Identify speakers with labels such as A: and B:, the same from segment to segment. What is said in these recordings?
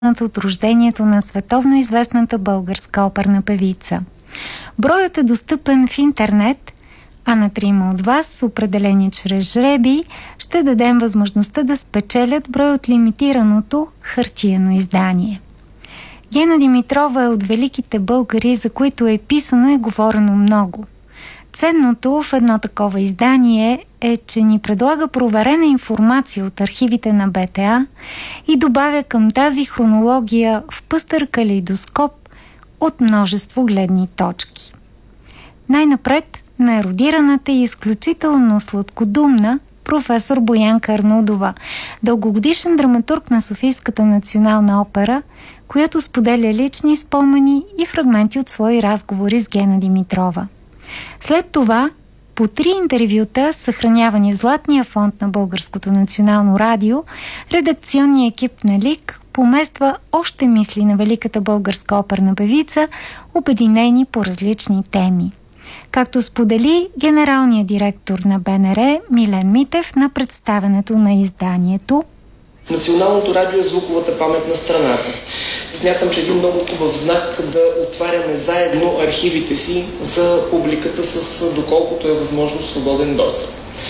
A: от рождението на световно известната българска оперна певица. Броят е достъпен в интернет, а на трима от вас, определени чрез жребий, ще дадем възможността да спечелят брой от лимитираното хартиено издание. Гена Димитрова е от великите българи, за които е писано и говорено много. Ценното в едно такова издание е, че ни предлага проверена информация от архивите на БТА и добавя към тази хронология в пъстър калейдоскоп от множество гледни точки. Най-напред на ерудираната и изключително сладкодумна професор Боянка Арнудова, дългогодишен драматург на Софийската национална опера, която споделя лични спомени и фрагменти от свои разговори с Гена Димитрова. След това, по 3 интервюта, съхранявани в Златния фонд на Българското национално радио, редакционният екип на ЛИК помества още мисли на великата българска оперна певица, обединени по различни теми. Както сподели генералният директор на БНР Милен Митев на представянето на изданието.
B: Националното радио е звуковата памет на страната. Смятам, че един много хубав знак да отваряме заедно архивите си за публиката с доколкото е възможно свободен достъп.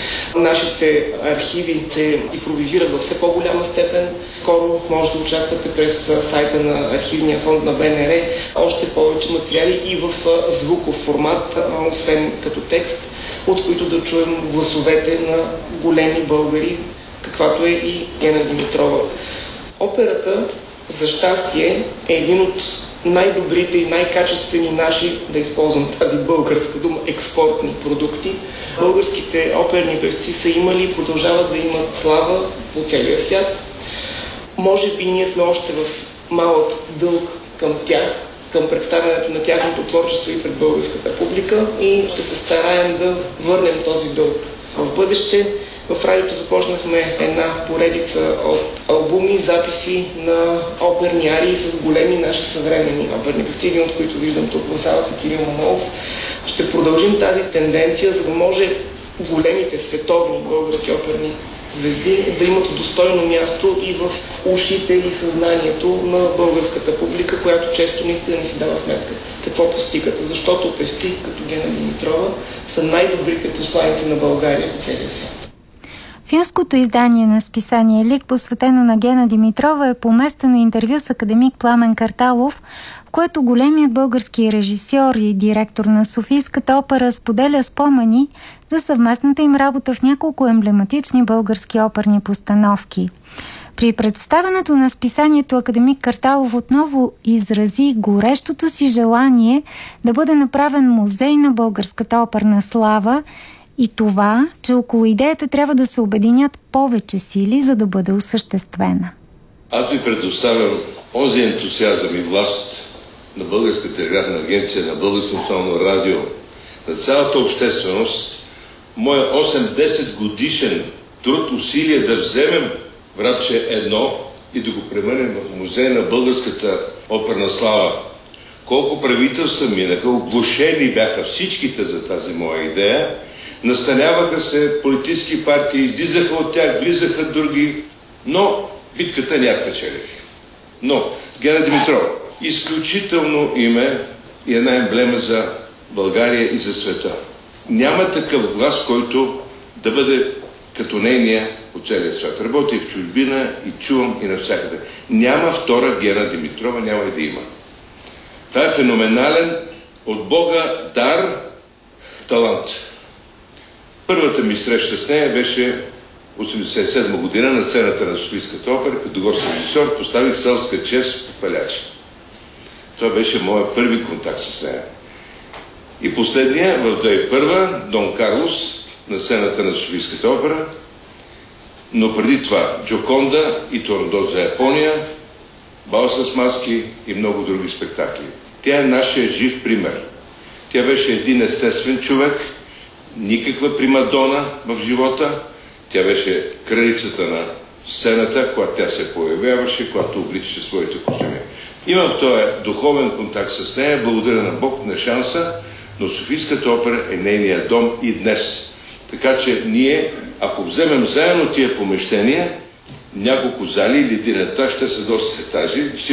B: Нашите архиви се импровизират във все по-голяма степен. Скоро може да очаквате през сайта на архивния фонд на БНР още повече материали и в звуков формат, освен като текст, от които да чуем гласовете на големи българи, каквато е и Гена Димитрова. Операта, за щастие, е един от най-добрите и най-качествени наши, да използвам тази българска дума, експортни продукти. Българските оперни певци са имали и продължават да имат слава по целия свят. Може би ние сме още в малък дълг към тях, към представянето на тяхното творчество и пред българската публика и ще се стараем да върнем този дълг в бъдеще. В радиото започнахме една поредица от албуми, записи на оперни арии с големи наши съвременни оперни певци, един от които виждам тук в залата, Кирил Манолов. Ще продължим тази тенденция, за да може големите световни български оперни звезди да имат достойно място и в ушите и съзнанието на българската публика, която често наистина не си дава сметка какво постигат. Защото певци като Гена Димитрова са най-добрите посланици на България по целия свят.
A: Финското издание на списание ЛИК, посветено на Гена Димитрова, е поместено интервю с академик Пламен Карталов, в което големият български режисьор и директор на Софийската опера споделя спомени за съвместната им работа в няколко емблематични български оперни постановки. При представянето на списанието академик Карталов отново изрази горещото си желание да бъде направен музей на българската оперна слава и това, че около идеята трябва да се обединят повече сили, за да бъде осъществена.
C: Аз ви предоставям онзи ентусиазъм и власт на Българската телеграфна агенция, на Българското национално радио, на цялата общественост, моя 8-10 годишен труд, усилие да вземем вратче едно и да го премърнем в музей на българската оперна слава. Колко правителства минаха, оглушени бяха всичките за тази моя идея, настаняваха се политически партии, излизаха от тях, влизаха други, но битката не я спечелих. Но Гена Димитрова, изключително име и една емблема за България и за света. Няма такъв глас, който да бъде като нейния по целия свят. Работя и в чужбина, и чувам и навсякъде. Няма втора Гена Димитрова, няма и да има. Това е феноменален от Бога дар, талант. Първата ми среща с нея беше 1987 година на сцената на Софийската опера, като гост режисьор, поставих селска чест в Палячи. Това беше моят първи контакт с нея. И последния, в 2001, Дон Карлос, на сцената на Софийската опера, но преди това Джоконда и Турандот за Япония, Бал с маски и много други спектакли. Тя е нашия жив пример. Тя беше един естествен човек, никаква примадона в живота. Тя беше кралицата на сцената, когато тя се появяваше, когато обличаше своите костюми. Имам този духовен контакт с нея, благодаря на Бог, на шанса, но Софийската опера е нейния дом и днес. Така че ние, ако вземем заедно тия помещения, няколко зали или директаж, ще са доста етажи.